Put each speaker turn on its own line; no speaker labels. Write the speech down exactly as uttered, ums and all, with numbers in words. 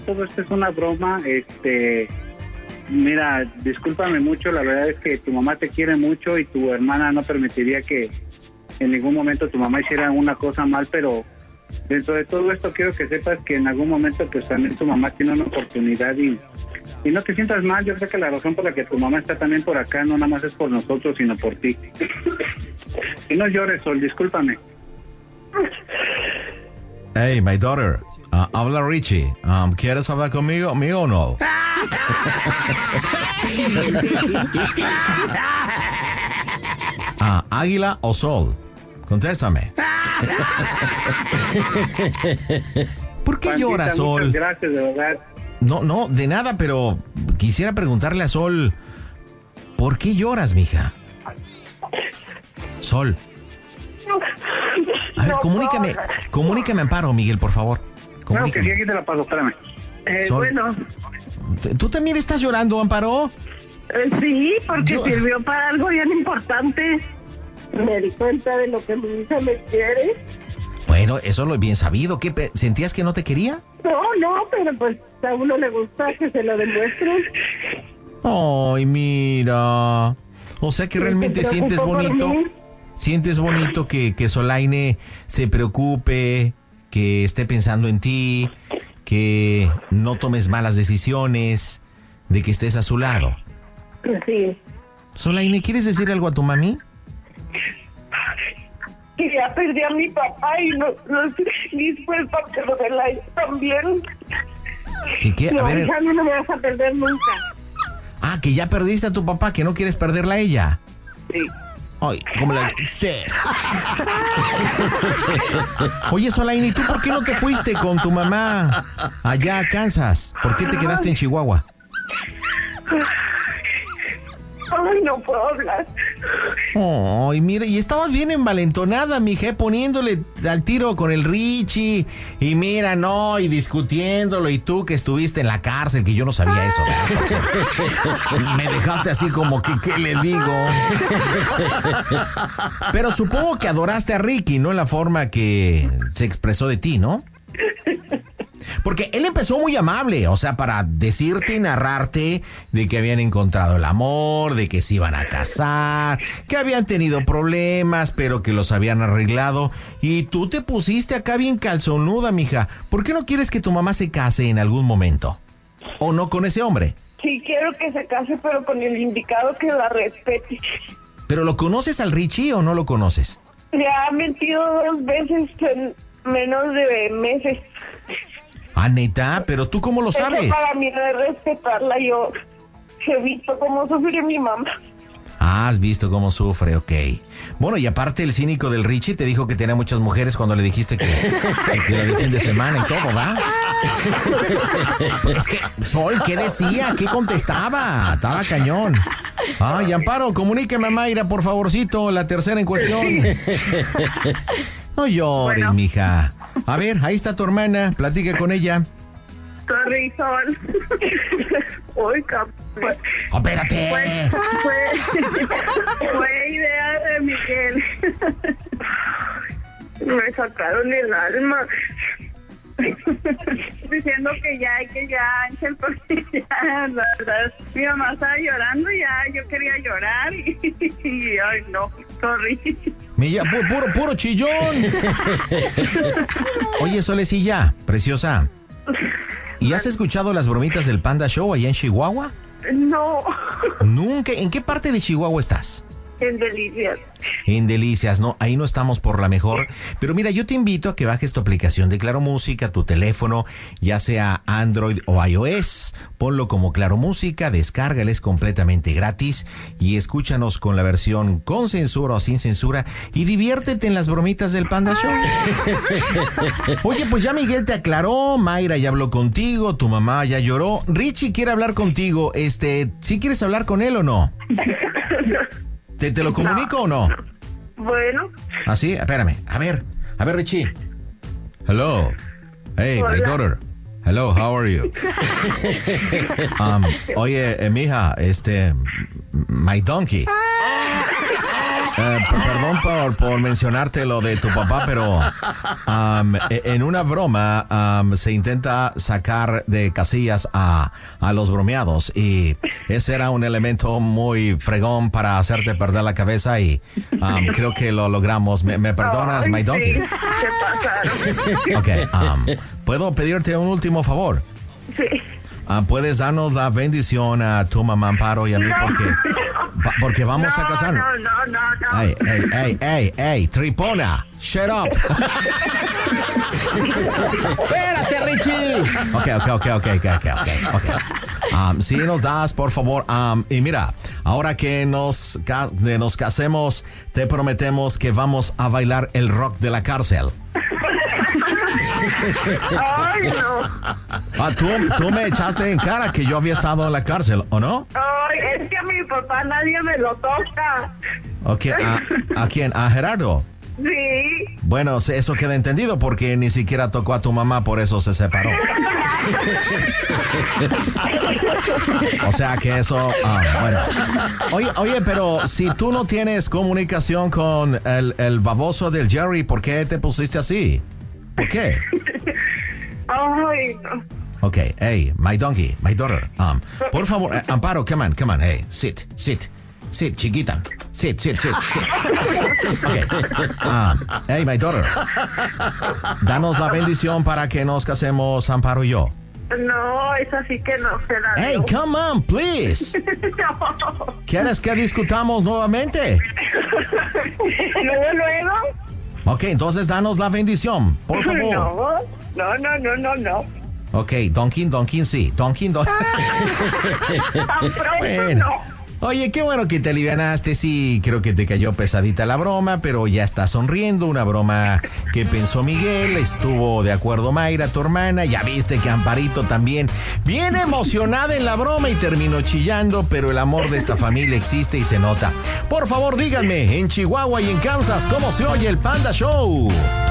todo esto es una broma. Este, mira, discúlpame mucho, la verdad es que tu mamá te quiere mucho y tu hermana no permitiría que en ningún momento tu mamá hiciera una cosa mal, pero dentro de todo esto quiero que sepas que en algún momento pues también tu mamá tiene una oportunidad y, y no te sientas mal. Yo creo que la razón por la que tu mamá está también por acá no nada más es por nosotros, sino por ti. Y no llores, Sol, discúlpame.
Hey, my daughter, uh, habla Richie. Um, ¿Quieres hablar conmigo, ¿Mío o no? Ah, ¿águila o sol? Contéstame. ¿Por qué
Juanquita,
llora, Sol?
Muchas gracias, de verdad.
No, no, de nada, pero quisiera preguntarle a Sol, ¿por qué lloras, mija? Sol. A ver, comunícame, comunícame, Amparo, Miguel, por favor.
Claro que
Comunícame.
sí, aquí te la paso, espérame.
Eh,
Sol.
bueno,
¿Tú también estás llorando, Amparo?
eh, sí, porque
Yo-
sirvió para algo bien importante. Me di cuenta de lo que mi hija me quiere.
Bueno, eso lo he bien sabido. ¿Qué, pe- ¿Sentías que no te quería?
No, no, pero pues a uno le gusta que se lo demuestren.
Ay, mira. O sea que realmente
Se
sientes
preocupó por
bonito.
mí.
Sientes bonito que, que Solaine se preocupe, que esté pensando en ti, que no tomes malas decisiones, de que estés a su lado.
Sí.
Solaine, ¿quieres decir algo a tu mami?
Que ya perdí a mi papá y no, no estoy dispuesta a perderla a él también.
¿Que qué? A
No,
ver,
hija, a mí no me vas a perder nunca.
ah, que ya perdiste a tu papá, que no quieres perderla a ella.
Sí.
Ay, ¿cómo la...? Sí. Oye, Solaine, ¿y tú por qué no te fuiste con tu mamá allá a Kansas? ¿Por qué te quedaste en Chihuahua?
Ay, no puedo hablar.
Ay, mira, y estabas bien envalentonada, mija, poniéndole al tiro con el Richie. Y mira, no, y discutiéndolo. Y tú que estuviste en la cárcel, que yo no sabía eso, ¿verdad? Me dejaste así como que, ¿qué le digo? Pero supongo que adoraste a Ricky, ¿no? En la forma que se expresó de ti, ¿no? Porque él empezó muy amable, o sea, para decirte y narrarte de que habían encontrado el amor, de que se iban a casar, que habían tenido problemas, pero que los habían arreglado. Y tú te pusiste acá bien calzonuda, mija. ¿Por qué no quieres que tu mamá se case en algún momento? ¿O no con ese hombre?
Sí, quiero que se case, pero con el indicado que la respete.
¿Pero lo conoces al Richie o no lo conoces?
Le ha mentido dos veces en menos de meses.
Ah, neta, pero ¿tú cómo lo sabes?
Eso para mí no es respetarla. Yo he visto cómo sufre mi mamá.
Ah, has visto cómo sufre, ok. Bueno, y aparte el cínico del Richie te dijo que tenía muchas mujeres cuando le dijiste que, que era de fin de semana y todo, ¿va? Es que, Sol, ¿qué decía? ¿Qué contestaba? Estaba cañón. Ay, Amparo, comuníqueme a Mayra, por favorcito, la tercera en cuestión. No llores,
Bueno.
mija. A ver, ahí está tu hermana, platica con ella.
Sorry, Sol. Uy, cap... Fue,
Oh, espérate.
fue, fue, fue idea de Miguel. Me sacaron el alma. Diciendo que ya, que ya, Ángel, porque ya, la verdad, mi mamá estaba llorando y ya yo quería llorar y, y ay, no, sorry.
Milla, pu- puro, puro chillón. Oye, Solecilla, preciosa. ¿Y has escuchado las bromitas del Panda Show allá en Chihuahua?
No,
Nunca. ¿En qué parte de Chihuahua estás?
en Delicias.
En Delicias, no, ahí no estamos por la mejor. Pero mira, yo te invito a que bajes tu aplicación de Claro Música, tu teléfono, ya sea Android o iOS. Ponlo como Claro Música, descárgale, es completamente gratis. Y escúchanos con la versión con censura o sin censura. Y diviértete en las bromitas del Panda Show. Oye, pues ya Miguel te aclaró, Mayra ya habló contigo, tu mamá ya lloró. Richie quiere hablar contigo. Este, ¿sí quieres hablar con él o no? ¿Te, te lo comunico o no?
Bueno,
¿Ah, sí? Espérame. A ver. A ver, Richie. Hello. Hey, my
Hola.
daughter. Hello, how are you? Um, oye, eh, mija, este... My donkey. eh, perdón por, por mencionarte lo de tu papá, pero um, en una broma um, se intenta sacar de casillas a, a los bromeados y ese era un elemento muy fregón para hacerte perder la cabeza y um, creo que lo logramos. ¿Me, me perdonas,
Ay,
my donkey?
Sí, se pasaron.
Ok, um, ¿puedo pedirte un último favor?
Sí.
Uh, ¿Puedes darnos la bendición a tu mamá Amparo y a mí?
No.
Porque, pa- porque vamos
no,
a casarnos.
No, no, no, no.
Ey, ey, ey, ey, ey, tripona, shut up. Espérate, Richie. Ok, ok, ok, ok, ok, ok, ok. Um, si nos das, por favor, um, y mira, ahora que nos, ca- de nos casemos, te prometemos que vamos a bailar el rock de la cárcel.
Ay, no.
Ah, ¿tú, tú me echaste en cara que yo había estado en la cárcel, ¿o no?
Ay, es que a mi papá nadie me lo toca.
Ok, ¿a, a quién? ¿A Gerardo?
Sí.
Bueno, eso queda entendido porque ni siquiera tocó a tu mamá, por eso se separó. O sea que eso, ah, bueno. Oye, oye, pero si tú no tienes comunicación con el, el baboso del Jerry, ¿por qué te pusiste así? ¿Por qué?
Ay, no.
Ok, hey, my donkey, my daughter, um, por favor, eh, Amparo, come on, come on, hey, sit, sit, sit, chiquita, sit, sit, sit, sit. Ok, um, hey, my daughter, danos la bendición para que nos casemos, Amparo y yo.
No, es así que no se la
Hey,
dio.
come on, please.
No.
¿Quieres que discutamos nuevamente?
Luego, luego.
Ok, entonces danos la bendición, por favor.
No, no, no, no, no, no.
Ok, Donkin, Donkin, sí, Donkin, Donkin.
Tan pronto
Bueno.
no.
Oye, qué bueno que te alivianaste, sí, creo que te cayó pesadita la broma, pero ya está sonriendo, una broma que pensó Miguel, estuvo de acuerdo Mayra, tu hermana, ya viste que Amparito también viene emocionada en la broma y terminó chillando, pero el amor de esta familia existe y se nota. Por favor, díganme, en Chihuahua y en Kansas, ¿cómo se oye el Panda Show?